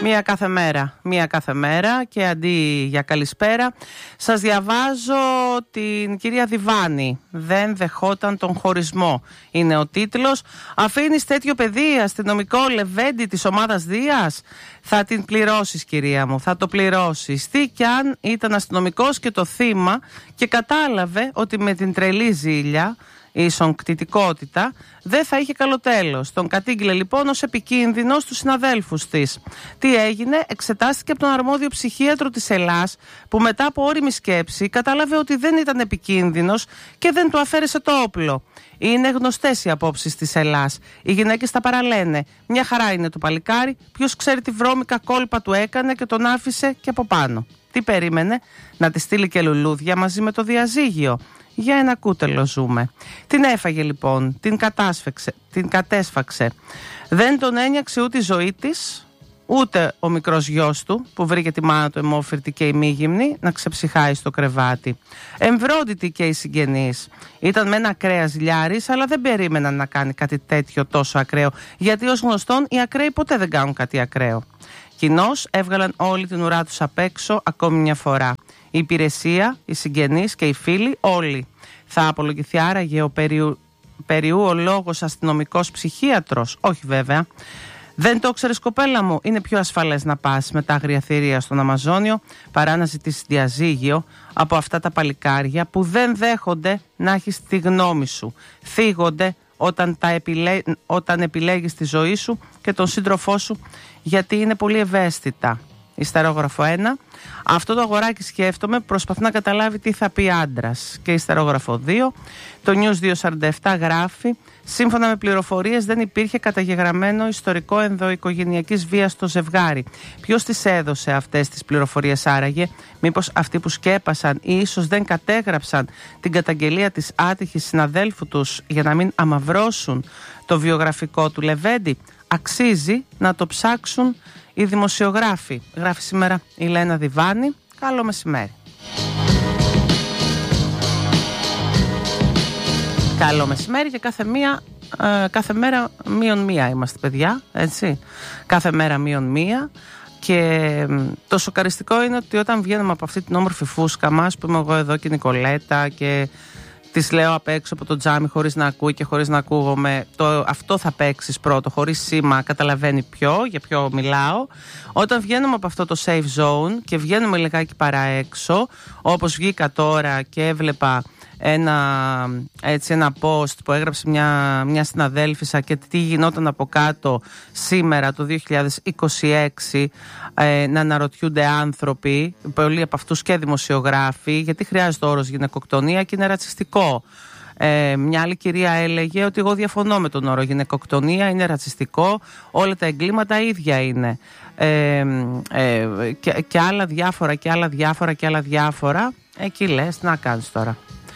Μία κάθε μέρα και αντί για καλησπέρα σας διαβάζω την κυρία Διβάνη. Δεν δεχόταν τον χωρισμό είναι ο τίτλος. Αφήνεις τέτοιο παιδί αστυνομικό Λεβέντη της ομάδας Δίας? Θα την πληρώσεις, κυρία μου, θα το πληρώσεις. Τι κι αν ήταν αστυνομικός και το θύμα και κατάλαβε ότι με την τρελή ζήλια, ίσον κτητικότητα, δεν θα είχε καλό τέλος. Τον κατήγγειλε λοιπόν ως επικίνδυνος στους συναδέλφους της. Τι έγινε? Εξετάστηκε από τον αρμόδιο ψυχίατρο της Ελλάς, που μετά από ώριμη σκέψη κατάλαβε ότι δεν ήταν επικίνδυνος και δεν του αφαίρεσε το όπλο. Είναι γνωστές οι απόψεις της Ελλάς. Οι γυναίκες τα παραλένε. Μια χαρά είναι το παλικάρι, ποιος ξέρει τι βρώμικα κόλπα του έκανε και τον άφησε και από πάνω. Τι περίμενε? Να τη στείλει και λουλούδια μαζί με το διαζύγιο? Για ένα κούτελο ζούμε. Την έφαγε λοιπόν, την κατέσφαξε. Δεν τον ένιαξε ούτε η ζωή της, ούτε ο μικρός γιος του που βρήκε τη μάνα του αιμόφυρτη και ημίγυμνη να ξεψυχάει στο κρεβάτι. Εμβρόντιτη και οι συγγενείς. Ήταν με ένα ακραία ζηλιάρης, αλλά δεν περίμεναν να κάνει κάτι τέτοιο τόσο ακραίο, γιατί ως γνωστόν οι ακραίοι ποτέ δεν κάνουν κάτι ακραίο. Κοινώς έβγαλαν όλη την ουρά τους απ' έξω ακόμη μια φορά. Η υπηρεσία, οι συγγενείς και οι φίλοι, όλοι. Θα απολογηθεί άραγε ο περιούολόγος αστυνομικός ψυχίατρος? Όχι βέβαια. Δεν το ξέρεις, κοπέλα μου? Είναι πιο ασφαλές να πας με τα άγρια θηρία στον Αμαζόνιο παρά να ζητήσεις διαζύγιο από αυτά τα παλικάρια που δεν δέχονται να έχεις τη γνώμη σου. Θίγονται όταν επιλέγεις τη ζωή σου και τον σύντροφό σου, γιατί είναι πολύ ευαίσθητα. Ιστερόγραφο 1. Αυτό το αγοράκι, σκέφτομαι, προσπαθεί να καταλάβει τι θα πει άντρας. Και ιστερόγραφο 2. Το News 247 γράφει: σύμφωνα με πληροφορίες δεν υπήρχε καταγεγραμμένο ιστορικό ενδοοικογενειακής βίας στο ζευγάρι. Ποιος τις έδωσε αυτές τις πληροφορίες άραγε? Μήπως αυτοί που σκέπασαν ή ίσως δεν κατέγραψαν την καταγγελία της άτυχης συναδέλφου τους για να μην αμαυρώσουν το βιογραφικό του Λεβέντη? Αξίζει να το ψάξουν οι δημοσιογράφοι. Γράφει σήμερα η Λένα Διβάνη. Καλό μεσημέρι. Καλό μεσημέρι και κάθε μέρα -1 είμαστε, παιδιά, έτσι. Κάθε μέρα -1. Και το σοκαριστικό είναι ότι όταν βγαίνουμε από αυτή την όμορφη φούσκα μας, που είμαι εγώ εδώ και η Νικολέτα, και της λέω απ' έξω από το τζάμι χωρίς να ακούει και χωρίς να ακούγομαι, αυτό θα παίξεις πρώτο, χωρίς σήμα, καταλαβαίνει για ποιο μιλάω. Όταν βγαίνουμε από αυτό το safe zone και βγαίνουμε λιγάκι παρά έξω, όπως βγήκα τώρα και έβλεπα ένα post που έγραψε μια συναδέλφισσα και τι γινόταν από κάτω σήμερα το 2026, να αναρωτιούνται άνθρωποι, πολλοί από αυτούς και δημοσιογράφοι, γιατί χρειάζεται ο όρος γυναικοκτονία και είναι ρατσιστικό. Μια άλλη κυρία έλεγε ότι εγώ διαφωνώ με τον όρο γυναικοκτονία, είναι ρατσιστικό, όλα τα εγκλήματα ίδια είναι. Και άλλα διάφορα και άλλα διάφορα και άλλα διάφορα. Εκεί λες, τι να κάνεις τώρα?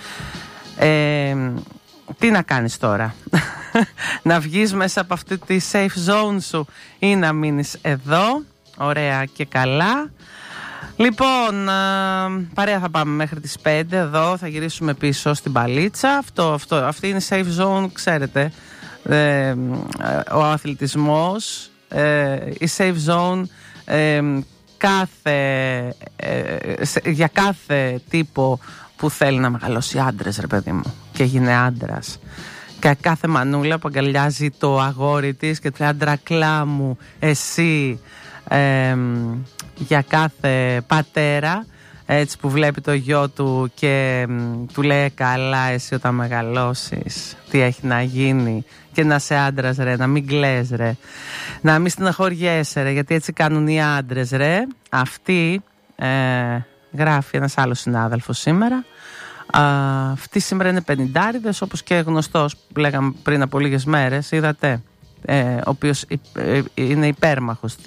Τι να κάνεις τώρα? Να βγεις μέσα από αυτή τη safe zone σου ή να μείνεις εδώ? Ωραία και καλά. Λοιπόν, παρέα θα πάμε μέχρι τις 5 εδώ, θα γυρίσουμε πίσω στην Παλίτσα. Αυτή είναι η safe zone, ξέρετε, ο αθλητισμός, η safe zone για κάθε τύπο που θέλει να μεγαλώσει άντρες, ρε παιδί μου, και γίνει άντρας. Και κάθε μανούλα που αγκαλιάζει το αγόρι της και λέει «Αντρακλά μου, εσύ», για κάθε πατέρα, έτσι, που βλέπει το γιο του και του λέει «Καλά, εσύ όταν μεγαλώσεις τι έχει να γίνει και να είσαι άντρας, ρε, να μην κλαις, ρε, να μην στεναχωριέσαι, ρε, γιατί έτσι κάνουν οι άντρες, ρε». Αυτή γράφει ένας άλλος συνάδελφος σήμερα. Αυτοί σήμερα είναι 50'ριδες, όπως και γνωστός που λέγαμε πριν από λίγες μέρες, είδατε, ο οποίος είναι υπέρμαχος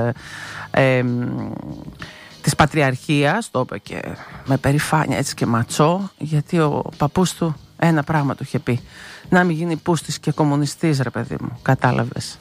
της πατριαρχίας, το είπε και με περηφάνεια, έτσι, και ματσό, γιατί ο παππούς του ένα πράγμα του είχε πει: να μην γίνει πούστης και κομμουνιστής, ρε παιδί μου, κατάλαβες?